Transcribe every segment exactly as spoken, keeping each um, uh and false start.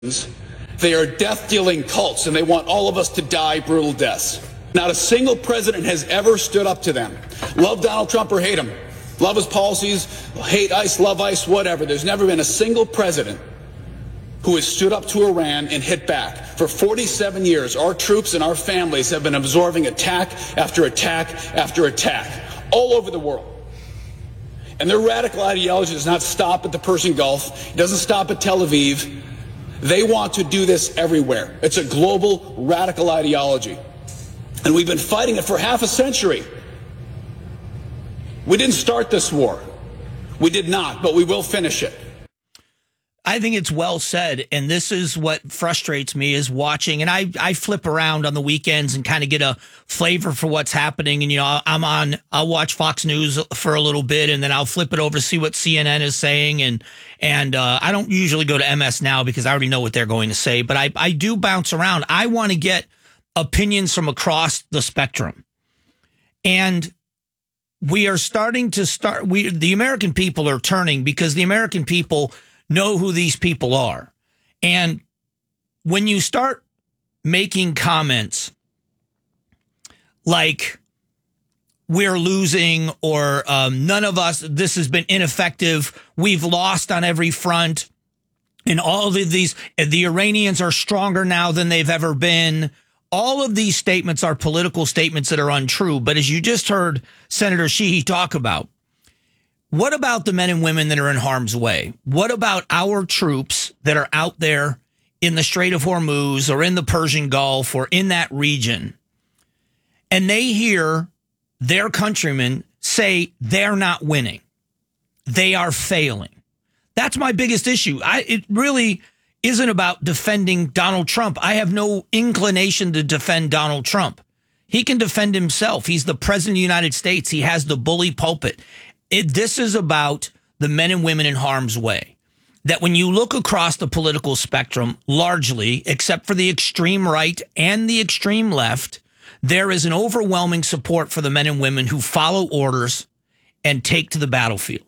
They are death-dealing cults, and they want all of us to die brutal deaths. Not a single president has ever stood up to them. Love Donald Trump or hate him. Love his policies, hate ICE, love ICE, whatever. There's never been a single president who has stood up to Iran and hit back. For forty-seven years, our troops and our families have been absorbing attack after attack after attack all over the world. And their radical ideology does not stop at the Persian Gulf. It doesn't stop at Tel Aviv. They want to do this everywhere. It's a global radical ideology. And we've been fighting it for half a century. We didn't start this war. We did not, but we will finish it. I think it's well said, and this is what frustrates me is watching, and I, I flip around on the weekends and kind of get a flavor for what's happening, and, you know, I'm on, I'll watch Fox News for a little bit, and then I'll flip it over to see what C N N is saying, and and uh, I don't usually go to M S Now because I already know what they're going to say, but I, I do bounce around. I want to get opinions from across the spectrum, and we are starting to start, we the American people are turning because the American people know who these people are. And when you start making comments like we're losing or um, none of us, this has been ineffective, we've lost on every front, and all of these, the Iranians are stronger now than they've ever been. All of these statements are political statements that are untrue. But as you just heard Senator Sheehy talk about, what about the men and women that are in harm's way? What about our troops that are out there in the Strait of Hormuz or in the Persian Gulf or in that region? And they hear their countrymen say they're not winning. They are failing. That's my biggest issue. I, it really isn't about defending Donald Trump. I have no inclination to defend Donald Trump. He can defend himself. He's the president of the United States. He has the bully pulpit. It, this is about the men and women in harm's way. That when you look across the political spectrum, largely, except for the extreme right and the extreme left, there is an overwhelming support for the men and women who follow orders and take to the battlefield.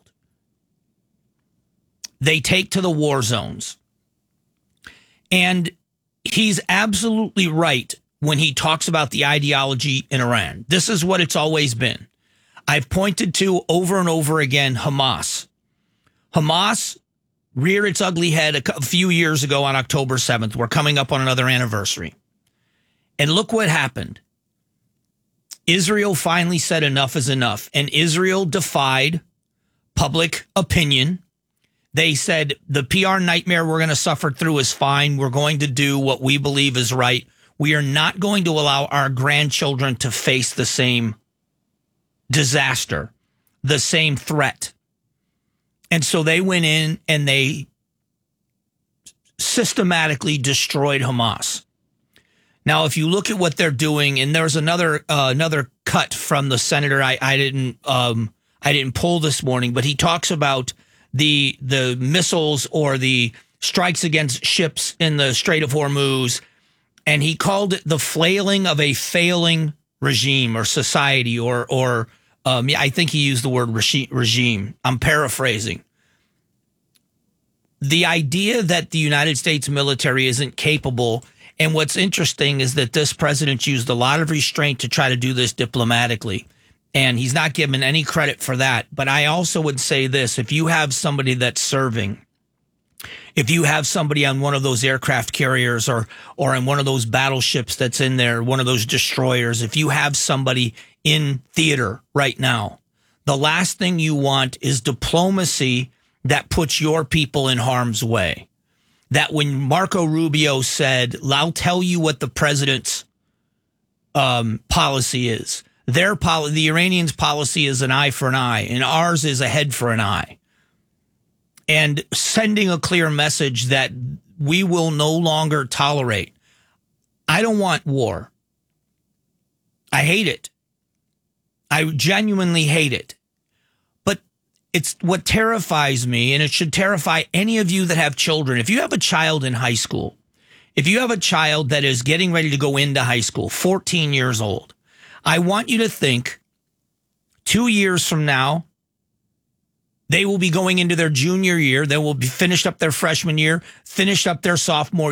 They take to the war zones. And he's absolutely right when he talks about the ideology in Iran. This is what it's always been. I've pointed to over and over again Hamas. Hamas reared its ugly head a few years ago on October seventh. We're coming up on another anniversary. And look what happened. Israel finally said enough is enough. And Israel defied public opinion. They said the P R nightmare we're going to suffer through is fine. We're going to do what we believe is right. We are not going to allow our grandchildren to face the same disaster, the same threat. And so they went in and they systematically destroyed Hamas. Now, if you look at what they're doing, and there's another uh, another cut from the senator I, I didn't um, I didn't pull this morning, but he talks about the the missiles or the strikes against ships in the Strait of Hormuz, and he called it the flailing of a failing regime or society or or um, yeah, I think he used the word regime. I'm paraphrasing. The idea that the United States military isn't capable, and what's interesting is that this president used a lot of restraint to try to do this diplomatically, and he's not given any credit for that. But I also would say this, if you have somebody that's serving, if you have somebody on one of those aircraft carriers or or on one of those battleships that's in there, one of those destroyers, if you have somebody in theater right now, the last thing you want is diplomacy that puts your people in harm's way. That when Marco Rubio said, I'll tell you what the president's um, policy is. Their poli- the Iranians' policy is an eye for an eye, and ours is a head for an eye. And sending a clear message that we will no longer tolerate. I don't want war. I hate it. I genuinely hate it. But it's what terrifies me, and it should terrify any of you that have children. If you have a child in high school, if you have a child that is getting ready to go into high school, fourteen years old, I want you to think two years from now, They will be going into their junior year. They will be finished up their freshman year, finished up their sophomore